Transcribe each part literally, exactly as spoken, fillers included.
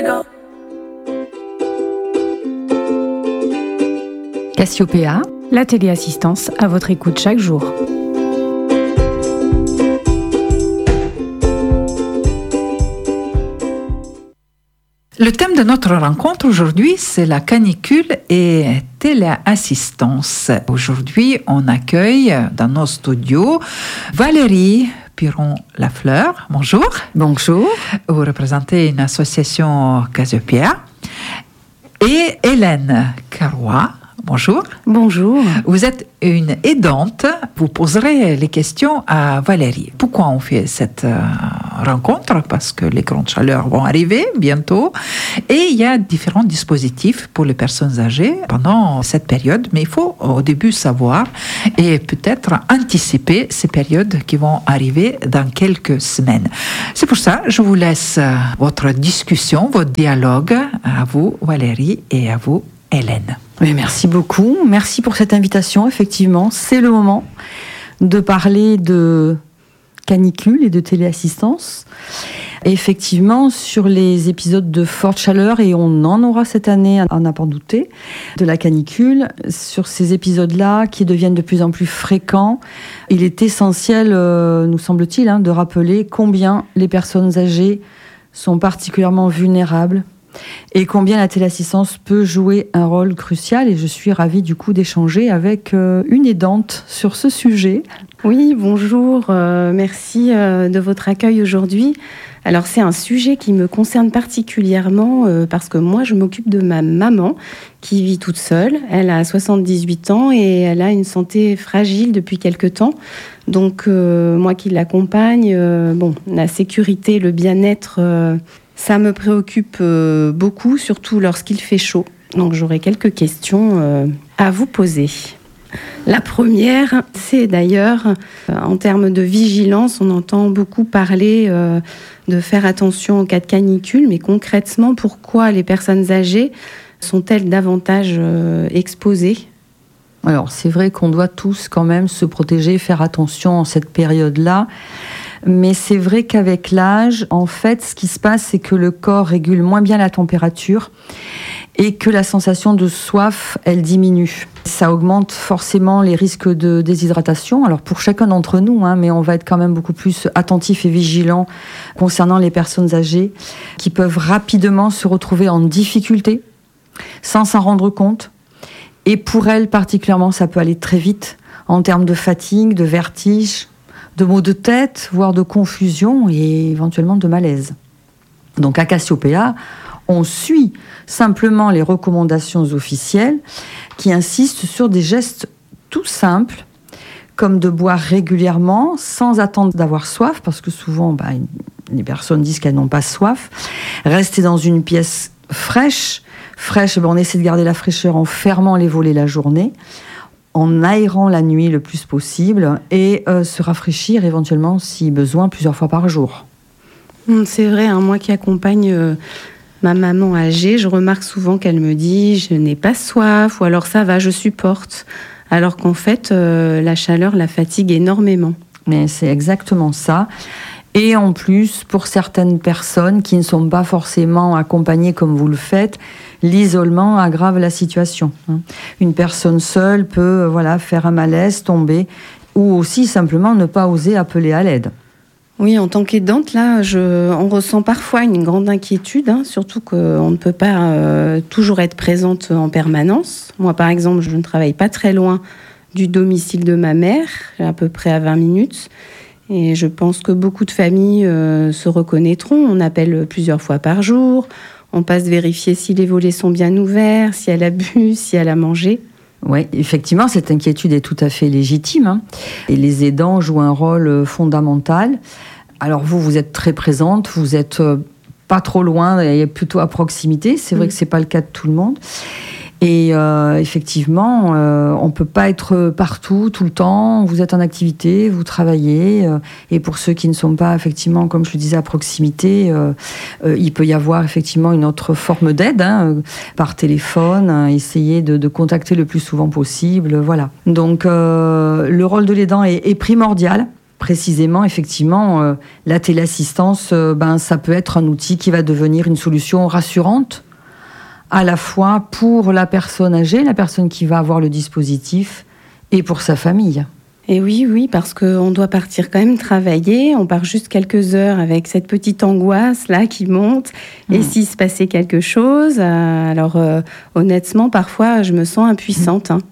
go. Cassiopéa, la téléassistance à votre écoute chaque jour. Le thème de notre rencontre aujourd'hui, c'est la canicule et téléassistance. Aujourd'hui, on accueille dans nos studios Valérie Piron-Lafleur. Bonjour. Bonjour. Vous représentez une association Cassiopéa. Et Hélène Carrois. Bonjour. Bonjour. Vous êtes une aidante. Vous poserez les questions à Valérie. Pourquoi on fait cette euh, rencontre? Parce que les grandes chaleurs vont arriver bientôt. Et il y a différents dispositifs pour les personnes âgées pendant cette période. Mais il faut au début savoir et peut-être anticiper ces périodes qui vont arriver dans quelques semaines. C'est pour ça que je vous laisse votre discussion, votre dialogue à vous, Valérie, et à vous, Hélène. Oui, merci beaucoup. Merci pour cette invitation. Effectivement, c'est le moment de parler de canicule et de téléassistance. Effectivement, sur les épisodes de forte chaleur, et on en aura cette année, à n'en pas douter, de la canicule, sur ces épisodes-là qui deviennent de plus en plus fréquents, il est essentiel, euh, nous semble-t-il, hein, de rappeler combien les personnes âgées sont particulièrement vulnérables et combien la téléassistance peut jouer un rôle crucial. Et je suis ravie du coup d'échanger avec euh, une aidante sur ce sujet. Oui, bonjour, euh, merci euh, de votre accueil aujourd'hui. Alors c'est un sujet qui me concerne particulièrement euh, parce que moi je m'occupe de ma maman qui vit toute seule. Elle a soixante-dix-huit ans et elle a une santé fragile depuis quelque temps. Donc euh, moi qui l'accompagne, euh, bon, la sécurité, le bien-être... Euh, Ça me préoccupe euh, beaucoup, surtout lorsqu'il fait chaud. Donc j'aurais quelques questions euh, à vous poser. La première, c'est d'ailleurs, euh, en termes de vigilance, on entend beaucoup parler euh, de faire attention en cas de canicule, mais concrètement, pourquoi les personnes âgées sont-elles davantage euh, exposées ? Alors c'est vrai qu'on doit tous quand même se protéger, faire attention en cette période-là. Mais c'est vrai qu'avec l'âge, en fait, ce qui se passe, c'est que le corps régule moins bien la température et que la sensation de soif, elle diminue. Ça augmente forcément les risques de déshydratation. Alors pour chacun d'entre nous, hein, mais on va être quand même beaucoup plus attentif et vigilant concernant les personnes âgées qui peuvent rapidement se retrouver en difficulté sans s'en rendre compte. Et pour elles particulièrement, ça peut aller très vite en termes de fatigue, de vertige, de maux de tête, voire de confusion et éventuellement de malaise. Donc à Cassiopéa, on suit simplement les recommandations officielles qui insistent sur des gestes tout simples, comme de boire régulièrement sans attendre d'avoir soif, parce que souvent bah, les personnes disent qu'elles n'ont pas soif. Rester dans une pièce fraîche, fraîche, ben on essaie de garder la fraîcheur en fermant les volets la journée, en aérant la nuit le plus possible et euh, se rafraîchir éventuellement, si besoin, plusieurs fois par jour. C'est vrai, hein, moi qui accompagne euh, ma maman âgée, je remarque souvent qu'elle me dit « je n'ai pas soif » ou alors « ça va, je supporte », alors qu'en fait, euh, la chaleur la fatigue énormément. Mais c'est exactement ça. Et en plus, pour certaines personnes qui ne sont pas forcément accompagnées comme vous le faites, l'isolement aggrave la situation. Une personne seule peut voilà, faire un malaise, tomber, ou aussi simplement ne pas oser appeler à l'aide. Oui, en tant qu'aidante, là, je, on ressent parfois une grande inquiétude, hein, surtout qu'on ne peut pas euh, toujours être présente en permanence. Moi, par exemple, je ne travaille pas très loin du domicile de ma mère, à peu près à vingt minutes. Et je pense que beaucoup de familles euh, se reconnaîtront. On appelle plusieurs fois par jour. On passe vérifier si les volets sont bien ouverts, si elle a bu, si elle a mangé. Oui, effectivement, cette inquiétude est tout à fait légitime. Hein. Et les aidants jouent un rôle fondamental. Alors vous, vous êtes très présente, vous êtes pas trop loin, et plutôt à proximité. C'est vrai mmh. que c'est pas le cas de tout le monde. Et euh, effectivement, euh, on ne peut pas être partout, tout le temps. Vous êtes en activité, vous travaillez. Euh, et pour ceux qui ne sont pas, effectivement, comme je le disais, à proximité, euh, euh, il peut y avoir effectivement une autre forme d'aide, hein, par téléphone, hein, essayer de, de contacter le plus souvent possible. Voilà. Donc, euh, le rôle de l'aidant est, est primordial. précisément, effectivement, euh, la téléassistance, euh, ben, ça peut être un outil qui va devenir une solution rassurante, à la fois pour la personne âgée, la personne qui va avoir le dispositif, et pour sa famille. Et oui, oui, parce qu'on doit partir quand même travailler. On part juste quelques heures avec cette petite angoisse là qui monte. Et mmh. s'il se passait quelque chose, euh, alors euh, honnêtement, parfois, je me sens impuissante. Hein.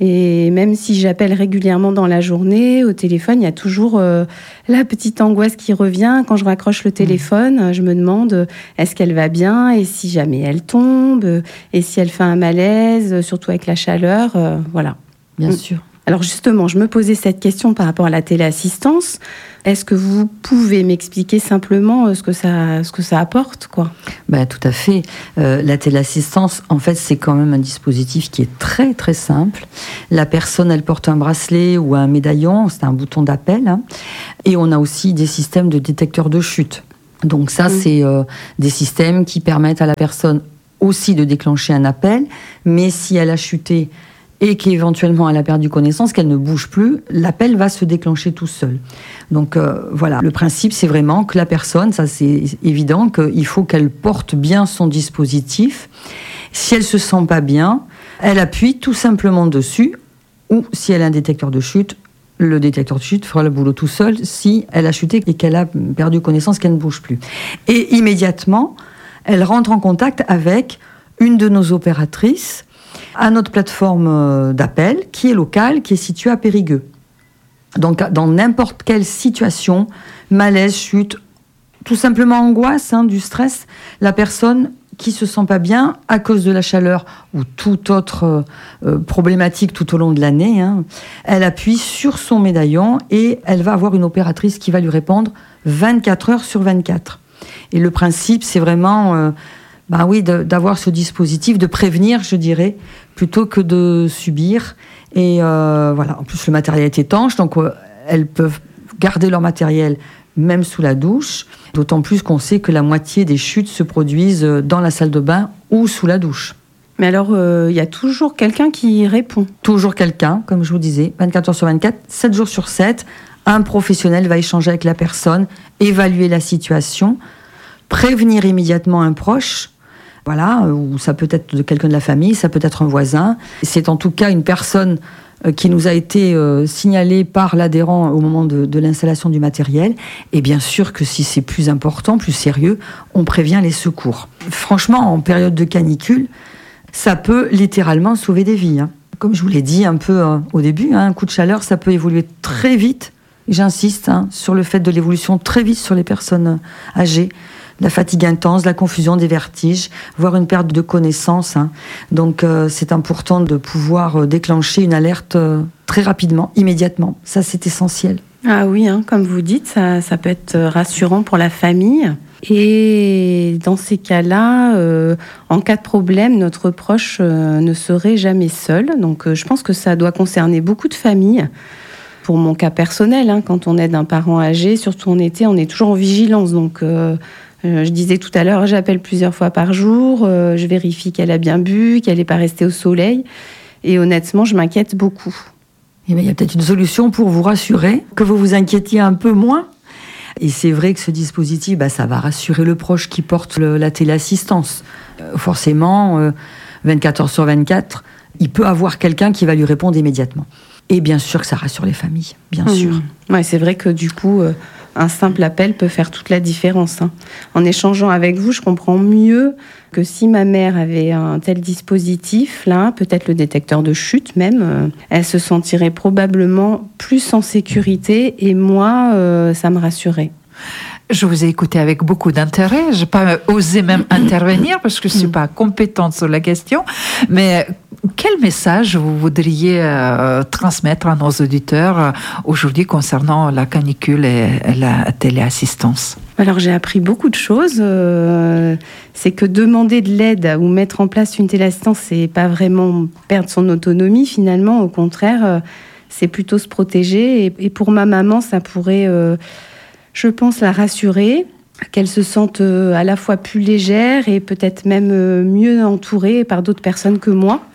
Et même si j'appelle régulièrement dans la journée, au téléphone, il y a toujours euh, la petite angoisse qui revient. Quand je raccroche le téléphone, je me demande est-ce qu'elle va bien, et si jamais elle tombe, et si elle fait un malaise, surtout avec la chaleur, euh, voilà. Bien mmh. sûr. Alors justement, je me posais cette question par rapport à la téléassistance. Est-ce que vous pouvez m'expliquer simplement ce que ça, ce que ça apporte, quoi ? Ben, tout à fait. Euh, la téléassistance, en fait, c'est quand même un dispositif qui est très, très simple. La personne, elle porte un bracelet ou un médaillon, c'est un bouton d'appel. Hein, et on a aussi des systèmes de détecteurs de chute. Donc ça, mmh. c'est euh, des systèmes qui permettent à la personne aussi de déclencher un appel, mais si elle a chuté et qu'éventuellement elle a perdu connaissance, qu'elle ne bouge plus, l'appel va se déclencher tout seul. Donc euh, voilà, le principe c'est vraiment que la personne, ça c'est évident, qu'il faut qu'elle porte bien son dispositif. Si elle se sent pas bien, elle appuie tout simplement dessus, ou si elle a un détecteur de chute, le détecteur de chute fera le boulot tout seul si elle a chuté et qu'elle a perdu connaissance, qu'elle ne bouge plus. Et immédiatement, elle rentre en contact avec une de nos opératrices à notre plateforme d'appel, qui est locale, qui est située à Périgueux. Donc, dans n'importe quelle situation, malaise, chute, tout simplement angoisse, hein, du stress, la personne qui se sent pas bien à cause de la chaleur ou toute autre euh, problématique tout au long de l'année, hein, elle appuie sur son médaillon et elle va avoir une opératrice qui va lui répondre vingt-quatre heures sur vingt-quatre. Et le principe, c'est vraiment... Euh, Ben oui, de, d'avoir ce dispositif, de prévenir, je dirais, plutôt que de subir. Et euh, voilà, en plus le matériel est étanche, donc euh, elles peuvent garder leur matériel même sous la douche, d'autant plus qu'on sait que la moitié des chutes se produisent dans la salle de bain ou sous la douche. Mais alors, il euh, y a toujours quelqu'un qui répond ? Toujours quelqu'un, comme je vous disais, vingt-quatre heures sur vingt-quatre, sept jours sur sept, un professionnel va échanger avec la personne, évaluer la situation, prévenir immédiatement un proche. Voilà, ou ça peut être de quelqu'un de la famille, ça peut être un voisin. C'est en tout cas une personne qui nous a été euh, signalée par l'adhérent au moment de, de l'installation du matériel. Et bien sûr que si c'est plus important, plus sérieux, on prévient les secours. Franchement, en période de canicule, ça peut littéralement sauver des vies. Hein. Comme je vous l'ai dit un peu euh, au début, hein, un coup de chaleur, ça peut évoluer très vite. J'insiste hein, sur le fait de l'évolution très vite sur les personnes âgées. La fatigue intense, la confusion, des vertiges, voire une perte de connaissance. Hein. Donc euh, c'est important de pouvoir déclencher une alerte euh, très rapidement, immédiatement. Ça, c'est essentiel. Ah oui, hein, comme vous dites, ça, ça peut être rassurant pour la famille. Et dans ces cas-là, euh, en cas de problème, notre proche euh, ne serait jamais seul. Donc euh, je pense que ça doit concerner beaucoup de familles. Pour mon cas personnel, hein, quand on aide un parent âgé, surtout en été, on est toujours en vigilance. Donc... Euh, Je disais tout à l'heure, j'appelle plusieurs fois par jour, euh, je vérifie qu'elle a bien bu, qu'elle n'est pas restée au soleil. Et honnêtement, je m'inquiète beaucoup. Eh bien, il y a peut-être une solution pour vous rassurer, que vous vous inquiétiez un peu moins. Et c'est vrai que ce dispositif, bah, ça va rassurer le proche qui porte le, la téléassistance. Euh, forcément, euh, vingt-quatre heures sur vingt-quatre, il peut avoir quelqu'un qui va lui répondre immédiatement. Et bien sûr que ça rassure les familles, bien mmh. sûr. Ouais, c'est vrai que du coup... Euh... Un simple appel peut faire toute la différence. Hein. En échangeant avec vous, je comprends mieux que si ma mère avait un tel dispositif, là, peut-être le détecteur de chute même, euh, elle se sentirait probablement plus en sécurité et moi, euh, ça me rassurait. Je vous ai écouté avec beaucoup d'intérêt. Je n'ai pas osé même intervenir parce que je ne suis pas compétente sur la question. Mais quel message vous voudriez euh, transmettre à nos auditeurs euh, aujourd'hui concernant la canicule et, et la téléassistance ? Alors j'ai appris beaucoup de choses. Euh, c'est que demander de l'aide ou mettre en place une téléassistance, c'est pas vraiment perdre son autonomie finalement. Au contraire, euh, c'est plutôt se protéger. Et, et pour ma maman, ça pourrait... Euh, je pense la rassurer, qu'elle se sente à la fois plus légère et peut-être même mieux entourée par d'autres personnes que moi.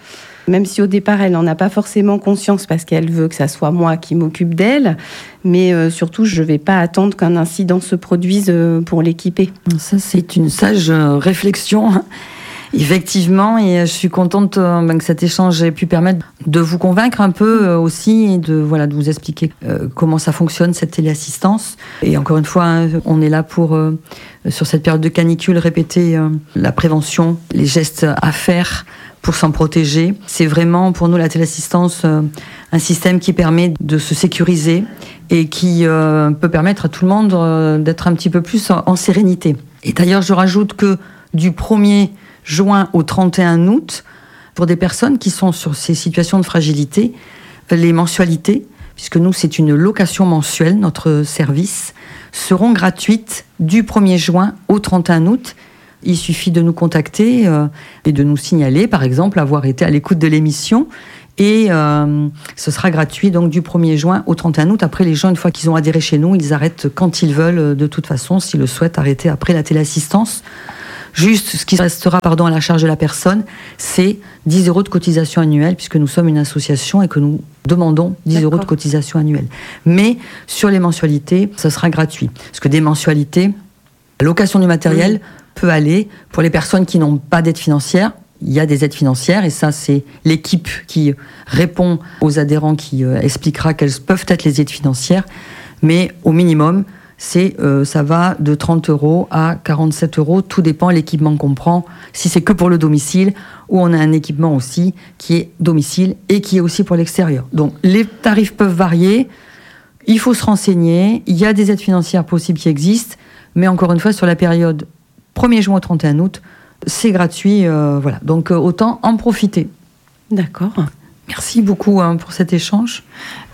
Même si au départ, elle n'en a pas forcément conscience parce qu'elle veut que ça soit moi qui m'occupe d'elle. Mais euh, surtout, je ne vais pas attendre qu'un incident se produise euh, pour l'équiper. Ça, c'est une sage euh, réflexion. Effectivement, et je suis contente euh, que cet échange ait pu permettre de vous convaincre un peu euh, aussi et de, voilà, de vous expliquer euh, comment ça fonctionne, cette téléassistance. Et encore une fois, hein, on est là pour, euh, sur cette période de canicule, répéter euh, la prévention, les gestes à faire pour s'en protéger. C'est vraiment, pour nous, la téléassistance, euh, un système qui permet de se sécuriser et qui euh, peut permettre à tout le monde euh, d'être un petit peu plus en, en sérénité. Et d'ailleurs, je rajoute que du premier juin au trente et un août, pour des personnes qui sont sur ces situations de fragilité, les mensualités, puisque nous, c'est une location mensuelle, notre service, seront gratuites du premier juin au trente et un août. Il suffit de nous contacter euh, et de nous signaler, par exemple, avoir été à l'écoute de l'émission. Et euh, ce sera gratuit donc du premier juin au trente et un août. Après, les gens, une fois qu'ils ont adhéré chez nous, ils arrêtent quand ils veulent, de toute façon, s'ils le souhaitent, arrêter après la téléassistance. Juste, ce qui restera pardon, à la charge de la personne, c'est dix euros de cotisation annuelle, puisque nous sommes une association et que nous demandons dix D'accord. euros de cotisation annuelle. Mais sur les mensualités, ce sera gratuit. Parce que des mensualités, la location du matériel mmh. peut aller pour les personnes qui n'ont pas d'aide financière. Il y a des aides financières et ça, c'est l'équipe qui répond aux adhérents qui euh, expliquera quelles peuvent être les aides financières. Mais au minimum, c'est, euh, ça va de trente euros à quarante-sept euros. Tout dépend de l'équipement qu'on prend. Si c'est que pour le domicile ou on a un équipement aussi qui est domicile et qui est aussi pour l'extérieur. Donc les tarifs peuvent varier. Il faut se renseigner. Il y a des aides financières possibles qui existent. Mais encore une fois, sur la période premier juin au trente et un août, c'est gratuit. Euh, voilà. Donc euh, autant en profiter. D'accord. Merci beaucoup hein, pour cet échange.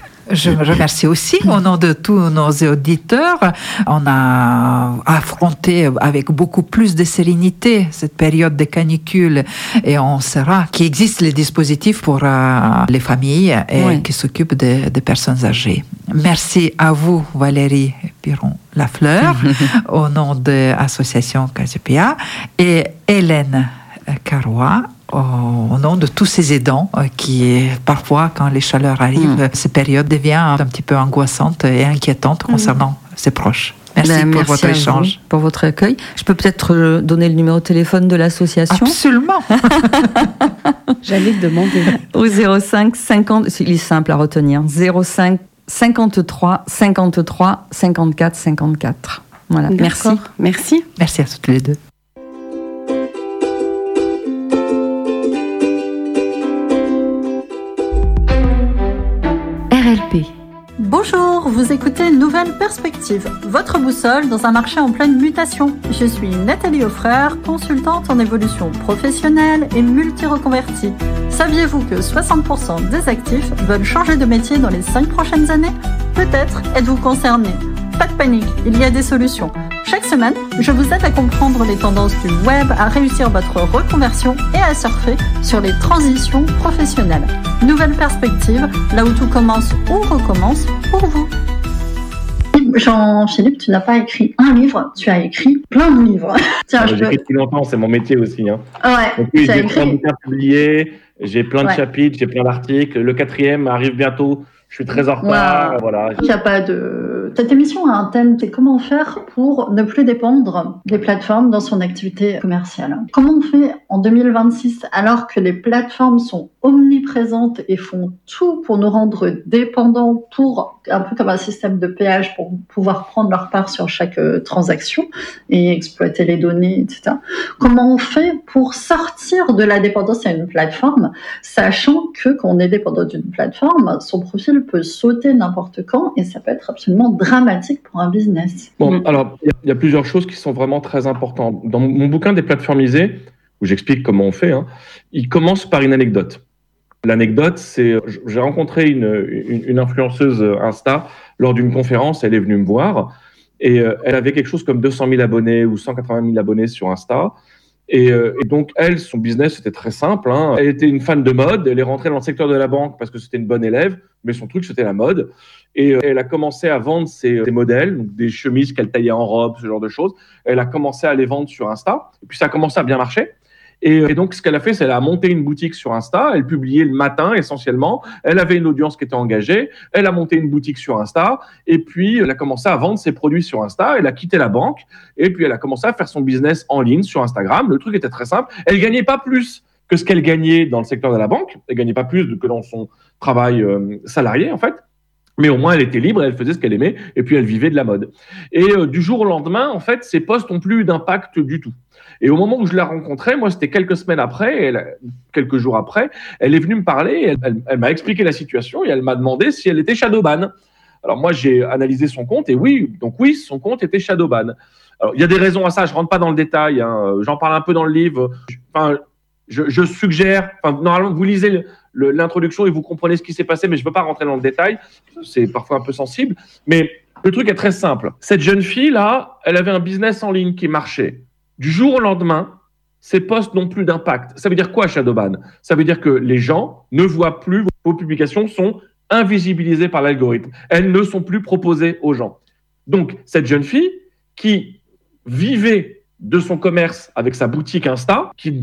Je me remercie aussi au nom de tous nos auditeurs. On a affronté avec beaucoup plus de sérénité cette période de canicule et on saura qu'il existe les dispositifs pour euh, les familles et oui. qui s'occupent des de personnes âgées. Merci à vous, Valérie Piron-Lafleur, au nom de l'association Cassiopeia, et Hélène Carrois, au nom de tous ces aidants qui, parfois, quand les chaleurs arrivent, mmh. cette période devient un petit peu angoissante et inquiétante concernant mmh. ses proches. Merci ben, pour merci votre échange. Pour votre accueil. Je peux peut-être donner le numéro de téléphone de l'association ? Absolument. J'allais te demander. Au zéro cinq cinquante, il est simple à retenir, zéro cinq cinquante-trois cinquante-trois cinquante-quatre cinquante-quatre. Voilà, D'accord. merci. Merci. Merci à toutes les deux. R L P. Bonjour, vous écoutez Nouvelle Perspective, votre boussole dans un marché en pleine mutation. Je suis Nathalie Offreur, consultante en évolution professionnelle et multi-reconvertie. Saviez-vous que soixante pour cent des actifs veulent changer de métier dans les cinq prochaines années ? Peut-être êtes-vous concerné. Pas de panique, il y a des solutions. Chaque semaine, je vous aide à comprendre les tendances du web, à réussir votre reconversion et à surfer sur les transitions professionnelles. Nouvelle perspective, là où tout commence ou recommence pour vous. Jean-Philippe, tu n'as pas écrit un livre, tu as écrit plein de livres. Tiens, je J'écris depuis longtemps, c'est mon métier aussi. Hein. Ouais, Donc, oui, j'ai écrit... plein de bouquins publiés, j'ai plein de ouais. chapitres, j'ai plein d'articles. Le quatrième arrive bientôt. Je suis très en retard, wow. voilà. Il n'y a pas de... Cette émission a un thème, c'est comment faire pour ne plus dépendre des plateformes dans son activité commerciale. Comment on fait en deux mille vingt-six alors que les plateformes sont omniprésentes et font tout pour nous rendre dépendants, pour un peu comme un système de péage pour pouvoir prendre leur part sur chaque euh, transaction et exploiter les données, et cetera. Comment on fait pour sortir de la dépendance à une plateforme, sachant que quand on est dépendant d'une plateforme, son profil peut sauter n'importe quand et ça peut être absolument dramatique pour un business. Bon, alors, il y, y a plusieurs choses qui sont vraiment très importantes. Dans mon bouquin des plateformisés, où j'explique comment on fait, hein, il commence par une anecdote. L'anecdote, c'est, j'ai rencontré une, une, une influenceuse Insta lors d'une conférence, elle est venue me voir, et euh, elle avait quelque chose comme deux cent mille abonnés ou cent quatre-vingt mille abonnés sur Insta. Et, euh, et donc, elle, son business, c'était très simple. Hein. Elle était une fan de mode. Elle est rentrée dans le secteur de la banque parce que c'était une bonne élève, mais son truc, c'était la mode. Et euh, elle a commencé à vendre ses, ses modèles, donc des chemises qu'elle taillait en robe, ce genre de choses. Elle a commencé à les vendre sur Insta. Et puis, ça a commencé à bien marcher. Et, et donc, ce qu'elle a fait, c'est qu'elle a monté une boutique sur Insta. Elle publiait le matin, essentiellement. Elle avait une audience qui était engagée. Elle a monté une boutique sur Insta. Et puis, elle a commencé à vendre ses produits sur Insta. Elle a quitté la banque. Et puis, elle a commencé à faire son business en ligne sur Instagram. Le truc était très simple. Elle gagnait pas plus que ce qu'elle gagnait dans le secteur de la banque. Elle gagnait pas plus que dans son travail euh, salarié, en fait. Mais au moins, elle était libre, elle faisait ce qu'elle aimait, et puis elle vivait de la mode. Et euh, du jour au lendemain, en fait, ses posts n'ont plus eu d'impact du tout. Et au moment où je l'ai rencontrée, moi, c'était quelques semaines après, elle, quelques jours après, elle est venue me parler, elle, elle, elle m'a expliqué la situation, et elle m'a demandé si elle était shadowban. Alors moi, j'ai analysé son compte, et oui, donc oui, son compte était shadowban. Alors, il y a des raisons à ça, je rentre pas dans le détail, hein, j'en parle un peu dans le livre. Enfin, je, je suggère, enfin, normalement, vous lisez le, le, l'introduction et vous comprenez ce qui s'est passé, mais je ne veux pas rentrer dans le détail, c'est parfois un peu sensible. Mais le truc est très simple. Cette jeune fille-là, elle avait un business en ligne qui marchait. Du jour au lendemain, ses posts n'ont plus d'impact. Ça veut dire quoi, shadowban? Ça veut dire que les gens ne voient plus, vos publications sont invisibilisées par l'algorithme. Elles ne sont plus proposées aux gens. Donc, cette jeune fille qui vivait de son commerce avec sa boutique Insta, qui